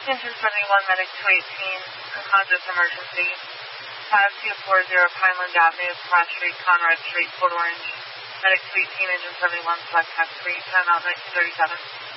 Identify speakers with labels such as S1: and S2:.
S1: Engine 71, Medic 218, Congress emergency. 5240 Pineland Avenue, Pratt Street, Conrad Street, Port Orange. Medic 218, Engine 71, select tax 3, time out 1937.